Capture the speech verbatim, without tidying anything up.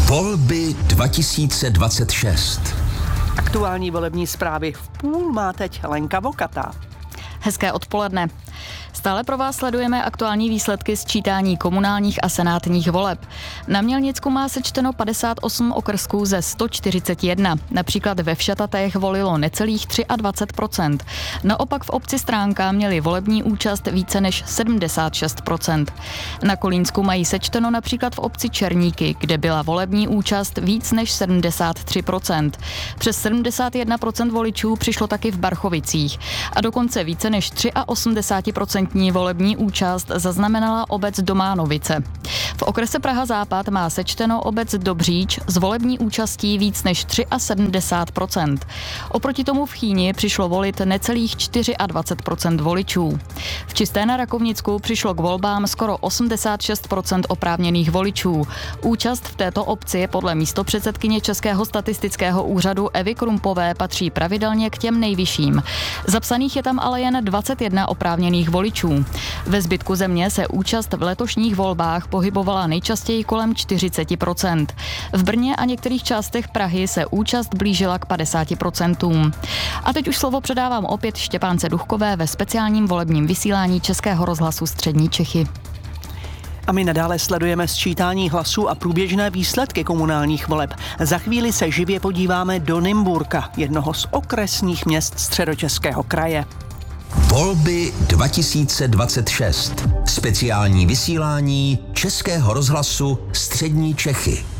Volby dva tisíce dvacet šest. Aktuální volební zprávy v půl má teď Lenka Vokatá. Hezké odpoledne. Stále pro vás sledujeme aktuální výsledky sčítání komunálních a senátních voleb. Na Mělnicku má sečteno padesát osm okrsků ze sto čtyřicet jedna. Například ve Všatatech volilo necelých dvacet tři procent. Naopak v obci Stránka měli volební účast více než sedmdesát šest procent. Na Kolínsku mají sečteno například v obci Černíky, kde byla volební účast víc než sedmdesát tři procent. Přes sedmdesát jedna procent voličů přišlo taky v Barchovicích a dokonce více než osmdesát tři procent volební účast zaznamenala obec Dománovice. V okrese Praha Západ má sečteno obec Dobříč s volební účastí víc než sedmdesát tři procent. Oproti tomu v Chýni přišlo volit necelých dvacet čtyři procent voličů. V Čisté na Rakovnicku přišlo k volbám skoro osmdesát šest procent oprávněných voličů. Účast v této obci podle místopředsedkyně Českého statistického úřadu Evy Krumpové patří pravidelně k těm nejvyšším. Zapsaných je tam ale jen dvacet jedna oprávněných voličů. Ve zbytku země se účast v letošních volbách pohybovala nejčastěji kolem čtyřicet procent. V Brně a některých částech Prahy se účast blížila k padesáti procentům. A teď už slovo předávám opět Štěpánce Duchkové ve speciálním volebním vysílání Českého rozhlasu Střední Čechy. A my nadále sledujeme sčítání hlasů a průběžné výsledky komunálních voleb. Za chvíli se živě podíváme do Nymburka, jednoho z okresních měst Středočeského kraje. Volby dva tisíce dvacet šest. Speciální vysílání Českého rozhlasu Střední Čechy.